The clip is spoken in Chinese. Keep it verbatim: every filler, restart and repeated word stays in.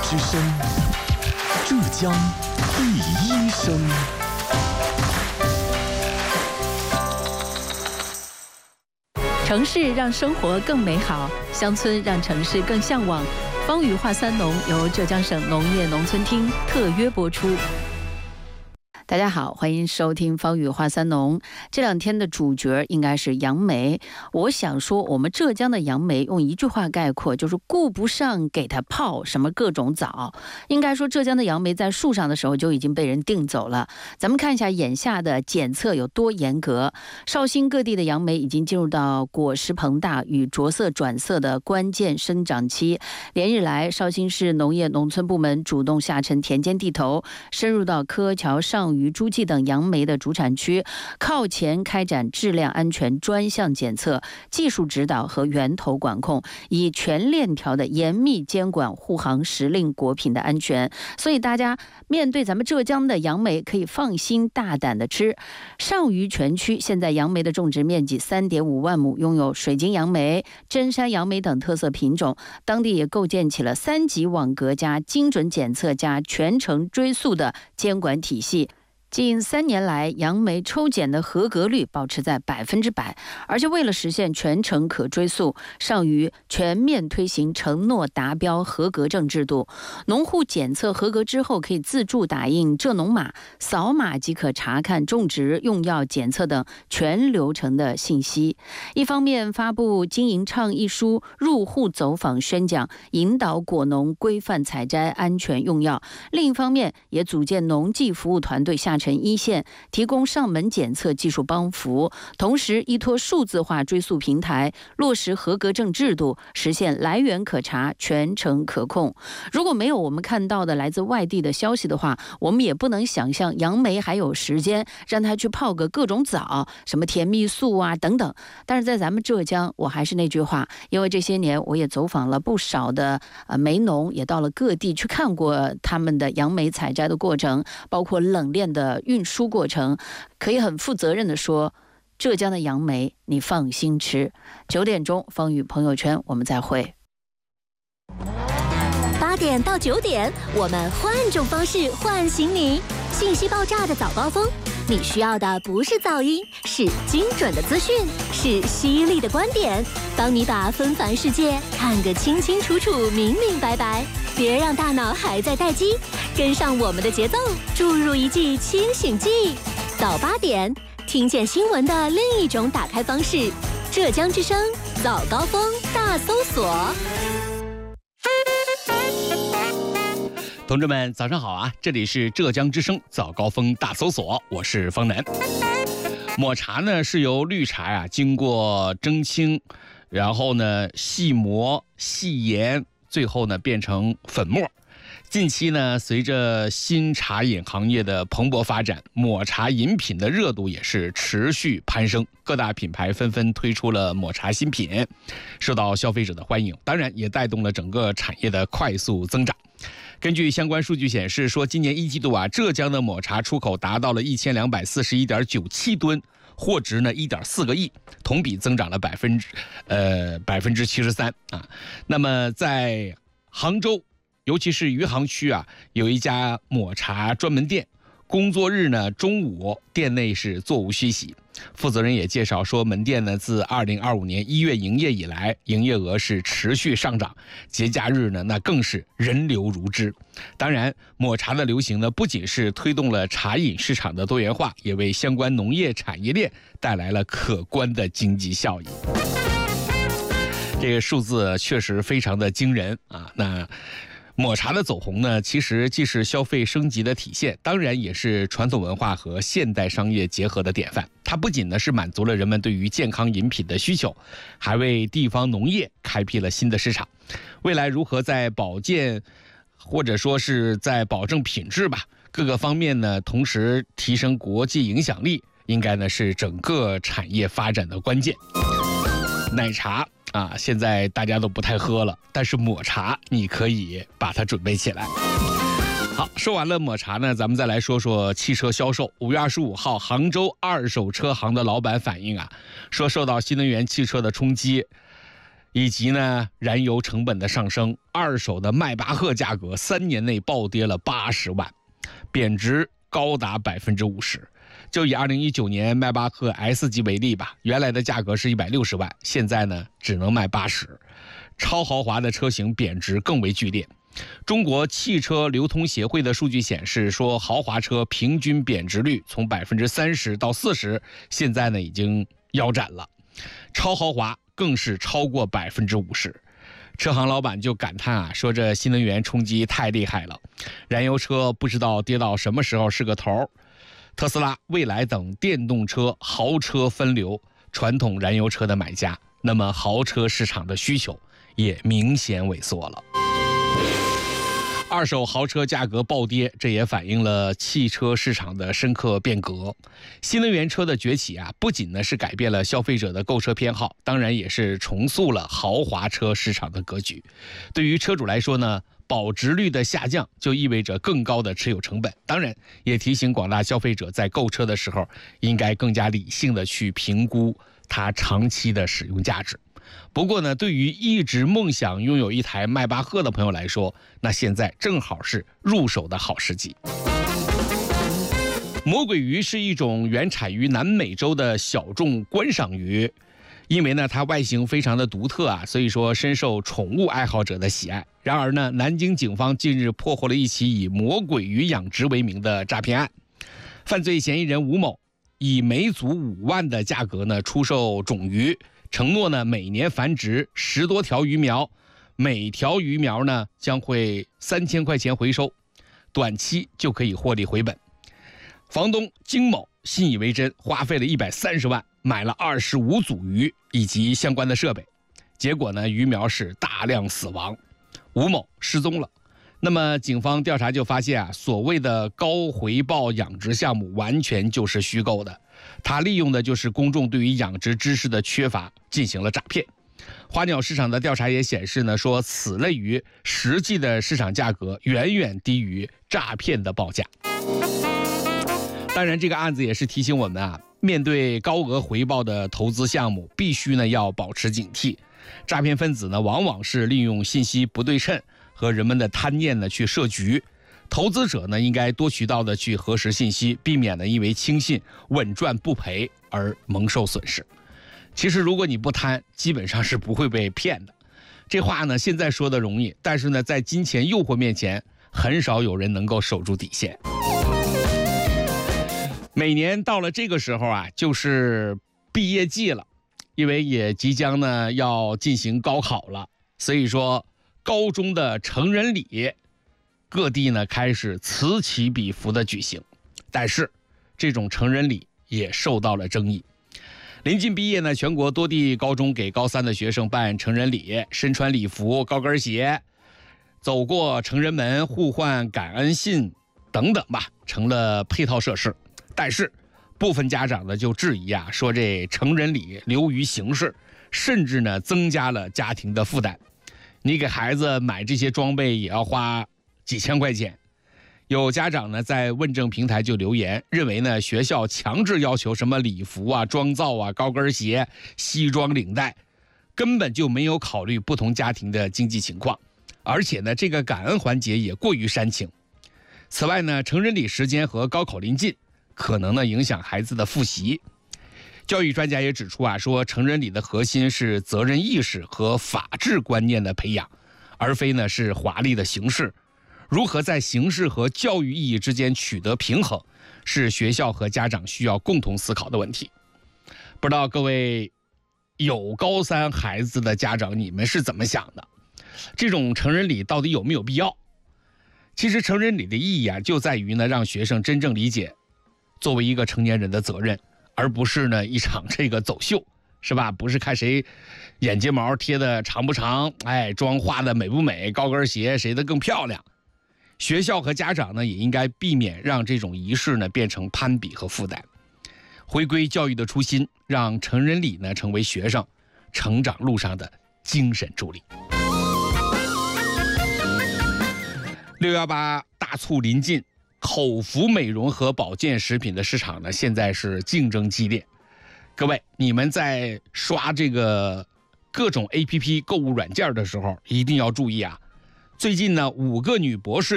之声，浙江第一声。 城市让生活更美好，乡村让城市更向往。方语话三农由浙江省农业农村厅特约播出。大家好，欢迎收听方语话三农。这两天的主角应该是杨梅。我想说，我们浙江的杨梅用一句话概括，就是顾不上给它泡什么各种枣。应该说，浙江的杨梅在树上的时候就已经被人订走了。咱们看一下眼下的检测有多严格。绍兴各地的杨梅已经进入到果实膨大与着色转色的关键生长期。连日来，绍兴市农业农村部门主动下沉田间地头，深入到柯桥、上虞、诸暨等杨梅的主产区，靠前开展质量安全专项检测、技术指导和源头管控，以全链条的严密监管护航时令果品的安全。所以大家面对咱们浙江的杨梅，可以放心大胆的吃。上虞全区现在杨梅的种植面积 三点五万亩，拥有水晶杨梅、真山杨梅等特色品种，当地也构建起了三级网格加精准检测加全程追溯的监管体系。近三年来，杨梅抽检的合格率保持在百分之百，而且为了实现全程可追溯，上虞全面推行承诺达标合格证制度。农户检测合格之后，可以自助打印浙农码，扫码即可查看种植、用药检测等全流程的信息。一方面发布经营倡议书，入户走访宣讲，引导果农规范采摘、安全用药；另一方面也组建农技服务团队下沉一线，提供上门检测技术帮扶，同时依托数字化追溯平台，落实合格证制度，实现来源可查、全程可控。如果没有我们看到的来自外地的消息的话，我们也不能想象杨梅还有时间让它去泡个各种枣，什么甜蜜素啊等等。但是在咱们浙江，我还是那句话，因为这些年我也走访了不少的呃梅农，也到了各地去看过他们的杨梅采摘的过程，包括冷链的运输过程，可以很负责任的说，浙江的杨梅你放心吃。九点钟方语朋友圈我们再会。 八点到九点，我们换种方式唤醒你。信息爆炸的早高峰，你需要的不是噪音，是精准的资讯，是犀利的观点，帮你把纷繁世界看个清清楚楚、明明白白。别让大脑还在待机，跟上我们的节奏，注入一剂清醒剂。早八点，听见新闻的另一种打开方式。浙江之声早高峰大搜索。 同志们，早上好啊！这里是浙江之声早高峰大搜索，我是方南。抹茶呢是由绿茶呀、啊、经过蒸青，然后呢细磨、细研，最后呢变成粉末。近期呢，随着新茶饮行业的蓬勃发展，抹茶饮品的热度也是持续攀升，各大品牌纷纷推出了抹茶新品，受到消费者的欢迎，当然也带动了整个产业的快速增长。根据相关数据显示，说今年一季度啊，浙江的抹茶出口达到了一千两百四十一点九七吨，货值呢一点四个亿，同比增长了百分之呃百分之七十三啊。那么在杭州，尤其是余杭区啊，有一家抹茶专门店，工作日呢中午店内是座无虚席。负责人也介绍说，门店呢自二零二五年一月营业以来，营业额是持续上涨，节假日呢那更是人流如织。当然，抹茶的流行呢不仅是推动了茶饮市场的多元化，也为相关农业产业链带来了可观的经济效益。这个数字确实非常的惊人啊！那抹茶的走红呢，其实既是消费升级的体现，当然也是传统文化和现代商业结合的典范。它不仅呢是满足了人们对于健康饮品的需求，还为地方农业开辟了新的市场。未来如何在保健或者说是在保证品质吧各个方面呢，同时提升国际影响力，应该呢是整个产业发展的关键。奶茶啊，现在大家都不太喝了，但是抹茶你可以把它准备起来。好，说完了抹茶呢，咱们再来说说汽车销售。五月二十五号，杭州二手车行的老板反映啊，说受到新能源汽车的冲击， 以及呢燃油成本的上升，二手的迈巴赫价格三年内暴跌了八十万，贬值高达百分之五十。就以二零一九年迈巴赫 S 级为例吧，原来的价格是一百六十万，现在呢只能卖八十，超豪华的车型贬值更为剧烈。中国汽车流通协会的数据显示说，豪华车平均贬值率从百分之三十到四十，现在呢已经腰斩了，超豪华更是超过百分之五十。车行老板就感叹啊，说这新能源冲击太厉害了，燃油车不知道跌到什么时候是个头。特斯拉、蔚来等电动车豪车分流传统燃油车的买家，那么豪车市场的需求也明显萎缩了。二手豪车价格暴跌，这也反映了汽车市场的深刻变革。新能源车的崛起啊，不仅呢是改变了消费者的购车偏好，当然也是重塑了豪华车市场的格局。对于车主来说呢，保值率的下降就意味着更高的持有成本，当然也提醒广大消费者在购车的时候应该更加理性的去评估它长期的使用价值。不过呢，对于一直梦想拥有一台迈巴赫的朋友来说，那现在正好是入手的好时机。魔鬼鱼是一种原产于南美洲的小众观赏鱼，因为呢它外形非常的独特啊，所以说深受宠物爱好者的喜爱。然而呢，南京警方近日破获了一起以魔鬼鱼养殖为名的诈骗案，犯罪嫌疑人吴某以每组五万的价格呢出售种鱼，承诺呢每年繁殖十多条鱼苗，每条鱼苗呢将会三千块钱回收，短期就可以获利回本。房东金某信以为真，花费了一百三十万买了二十五组鱼以及相关的设备，结果呢鱼苗是大量死亡，吴某失踪了。那么警方调查就发现啊，所谓的高回报养殖项目完全就是虚构的，他利用的就是公众对于养殖知识的缺乏进行了诈骗。花鸟市场的调查也显示呢，说此类鱼实际的市场价格远远低于诈骗的报价。当然这个案子也是提醒我们啊，面对高额回报的投资项目，必须呢要保持警惕。诈骗分子呢往往是利用信息不对称和人们的贪念呢去设局，投资者呢应该多渠道的去核实信息，避免呢因为轻信稳赚不赔而蒙受损失。其实如果你不贪，基本上是不会被骗的。这话呢现在说的容易，但是呢在金钱诱惑面前，很少有人能够守住底线。每年到了这个时候啊，就是毕业季了，因为也即将呢要进行高考了，所以说高中的成人礼，各地呢开始此起彼伏的举行，但是这种成人礼也受到了争议。临近毕业呢，全国多地高中给高三的学生办成人礼，身穿礼服、高跟鞋，走过成人门，互换感恩信等等吧，成了配套设施。但是部分家长呢就质疑啊，说这成人礼流于形式，甚至呢增加了家庭的负担。你给孩子买这些装备也要花几千块钱。有家长呢在问政平台就留言，认为呢学校强制要求什么礼服啊、妆造啊、高跟鞋、西装领带，根本就没有考虑不同家庭的经济情况，而且呢这个感恩环节也过于煽情。此外呢，成人礼时间和高考临近，可能呢影响孩子的复习。教育专家也指出啊，说成人礼的核心是责任意识和法治观念的培养，而非呢是华丽的形式。如何在形式和教育意义之间取得平衡，是学校和家长需要共同思考的问题。不知道各位有高三孩子的家长，你们是怎么想的？这种成人礼到底有没有必要？其实成人礼的意义啊，就在于呢让学生真正理解作为一个成年人的责任，而不是呢一场这个走秀，是吧？不是看谁眼睫毛贴的长不长，哎，妆化的美不美，高跟鞋谁的更漂亮。学校和家长呢也应该避免让这种仪式呢变成攀比和负担，回归教育的初心，让成人礼呢成为学生成长路上的精神助力。六一八大促临近，口服美容和保健食品的市场呢现在是竞争激烈。各位，你们在刷这个各种 A P P 购物软件的时候，一定要注意啊。最近呢，五个女博士